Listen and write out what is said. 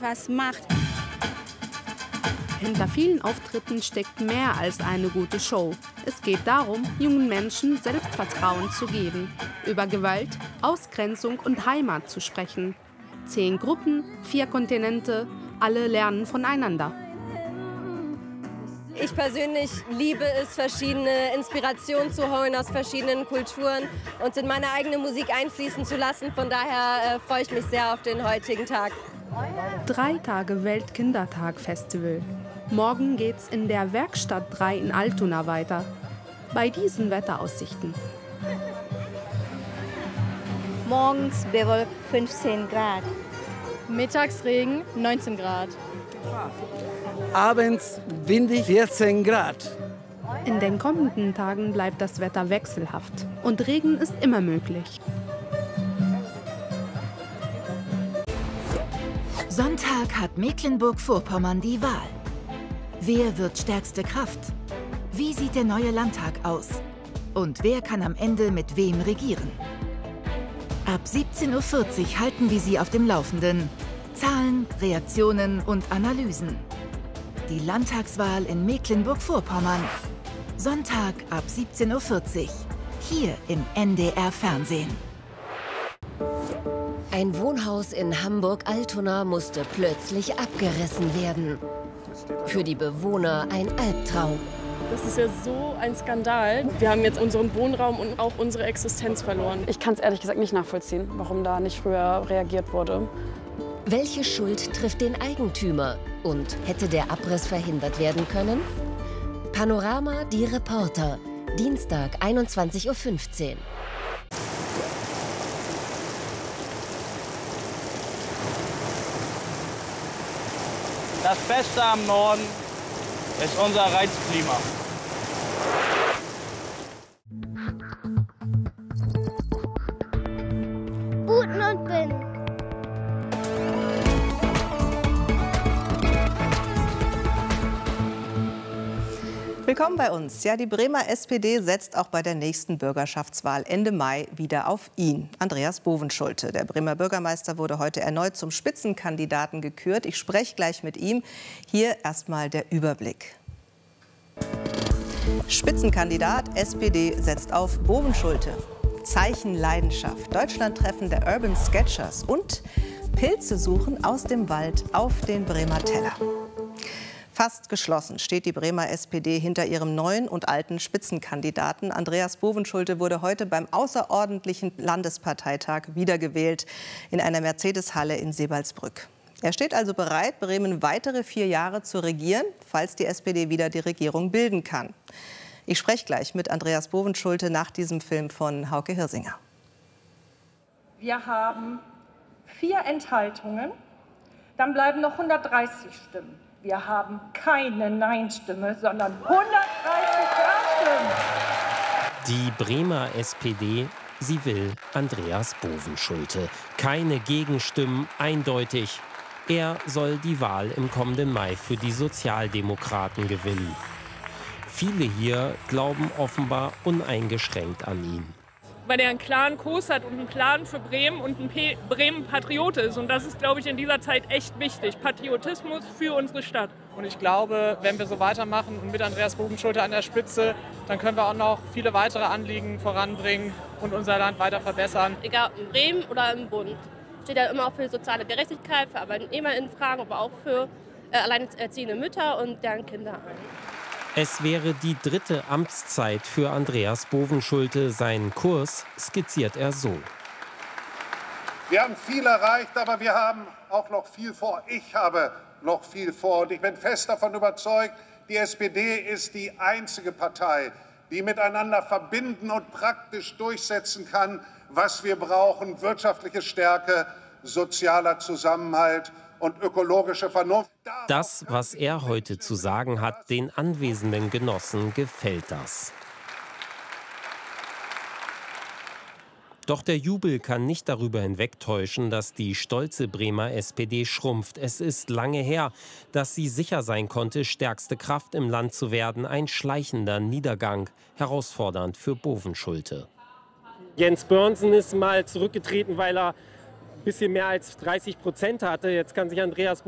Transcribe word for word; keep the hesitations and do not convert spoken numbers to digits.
was macht. Hinter vielen Auftritten steckt mehr als eine gute Show. Es geht darum, jungen Menschen Selbstvertrauen zu geben, über Gewalt, Ausgrenzung und Heimat zu sprechen. Zehn Gruppen, vier Kontinente, alle lernen voneinander. Ich persönlich liebe es, verschiedene Inspirationen zu holen aus verschiedenen Kulturen und in meine eigene Musik einfließen zu lassen. Von daher äh, freue ich mich sehr auf den heutigen Tag. Drei Tage Weltkindertag-Festival. Morgen geht's in der Werkstatt drei in Altona weiter. Bei diesen Wetteraussichten. Morgens bewölkt fünfzehn Grad. Mittagsregen neunzehn Grad. Abends windig vierzehn Grad. In den kommenden Tagen bleibt das Wetter wechselhaft und Regen ist immer möglich. Sonntag hat Mecklenburg-Vorpommern die Wahl. Wer wird stärkste Kraft? Wie sieht der neue Landtag aus? Und wer kann am Ende mit wem regieren? Ab siebzehn Uhr vierzig halten wir Sie auf dem Laufenden. Zahlen, Reaktionen und Analysen. Die Landtagswahl in Mecklenburg-Vorpommern. Sonntag ab siebzehn Uhr vierzig. Hier im N D R-Fernsehen. Ein Wohnhaus in Hamburg-Altona musste plötzlich abgerissen werden. Für die Bewohner ein Albtraum. Das ist ja so ein Skandal. Wir haben jetzt unseren Wohnraum und auch unsere Existenz verloren. Ich kann es ehrlich gesagt nicht nachvollziehen, warum da nicht früher reagiert wurde. Welche Schuld trifft den Eigentümer? Und hätte der Abriss verhindert werden können? Panorama, die Reporter. Dienstag, einundzwanzig Uhr fünfzehn. Das Beste am Norden ist unser Reizklima. Buten und Bin. Willkommen bei uns. Ja, die Bremer S P D setzt auch bei der nächsten Bürgerschaftswahl Ende Mai wieder auf ihn, Andreas Bovenschulte. Der Bremer Bürgermeister wurde heute erneut zum Spitzenkandidaten gekürt. Ich spreche gleich mit ihm. Hier erstmal der Überblick. Spitzenkandidat S P D setzt auf Bovenschulte. Zeichen Leidenschaft, Deutschlandtreffen der Urban Sketchers und Pilze suchen aus dem Wald auf den Bremer Teller. Fast geschlossen steht die Bremer S P D hinter ihrem neuen und alten Spitzenkandidaten. Andreas Bovenschulte wurde heute beim außerordentlichen Landesparteitag wiedergewählt in einer Mercedes-Halle in Sebalsbrück. Er steht also bereit, Bremen weitere vier Jahre zu regieren, falls die S P D wieder die Regierung bilden kann. Ich spreche gleich mit Andreas Bovenschulte nach diesem Film von Hauke Hirsinger. Wir haben vier Enthaltungen, dann bleiben noch hundertdreißig Stimmen. Wir haben keine Nein-Stimme, sondern hundertdreißig Ja-Stimmen. Die Bremer S P D, sie will Andreas Bovenschulte. Keine Gegenstimmen, eindeutig. Er soll die Wahl im kommenden Mai für die Sozialdemokraten gewinnen. Viele hier glauben offenbar uneingeschränkt an ihn. Weil er einen klaren Kurs hat und einen Plan für Bremen und ein P Bremen-Patriot ist. Und das ist, glaube ich, in dieser Zeit echt wichtig. Patriotismus für unsere Stadt. Und ich glaube, wenn wir so weitermachen und mit Andreas Bovenschulte an der Spitze, dann können wir auch noch viele weitere Anliegen voranbringen und unser Land weiter verbessern. Egal ob in Bremen oder im Bund. Steht ja immer auch für soziale Gerechtigkeit, für Arbeitnehmerinnenfragen, aber auch für äh, alleinerziehende Mütter und deren Kinder ein. Es wäre die dritte Amtszeit für Andreas Bovenschulte. Seinen Kurs skizziert er so. Wir haben viel erreicht, aber wir haben auch noch viel vor. Ich habe noch viel vor und ich bin fest davon überzeugt, die S P D ist die einzige Partei, die miteinander verbinden und praktisch durchsetzen kann, was wir brauchen: wirtschaftliche Stärke, sozialer Zusammenhalt und ökologische Vernunft. Das, was er heute zu sagen hat, den anwesenden Genossen gefällt das. Doch der Jubel kann nicht darüber hinwegtäuschen, dass die stolze Bremer S P D schrumpft. Es ist lange her, dass sie sicher sein konnte, stärkste Kraft im Land zu werden. Ein schleichender Niedergang, herausfordernd für Bovenschulte. Jens Börnsen ist mal zurückgetreten, weil er ein bisschen mehr als dreißig Prozent hatte. Jetzt kann sich Andreas